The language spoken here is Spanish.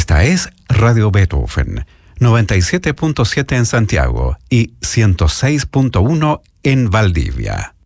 Esta es Radio Beethoven, 97.7 en Santiago y 106.1 en Valdivia.